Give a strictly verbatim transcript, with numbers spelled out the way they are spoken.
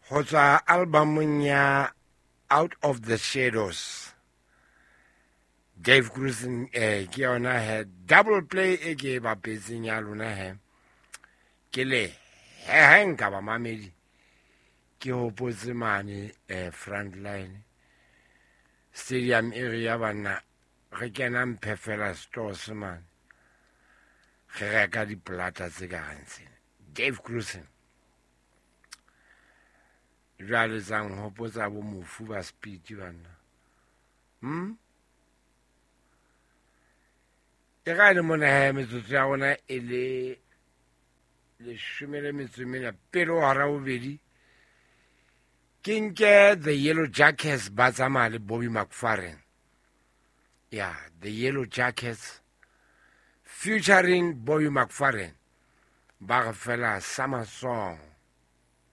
go tswa albumong ya Out of the Shadows. Dave Grusin eh ke yona he double play e ke ba petseng ya lona he ke le he henka ba mamedi ke hopotse mane eh Frontline Stadium area bana re kena mphefela stores man ge reka di plata tse ka gantsi Dave Grusin jwale zang hopotsa bo mofu ba speed bana hm e ga le mona he metsotso ya gona e le leshome le metso e mene pele o hara bobedi ke nke The Yellow Jackets ba tsamaya le Bobby McFerrin. Yeah, The Yellow Jackets featuring Bobby McFerrin ba re fela Summer Song.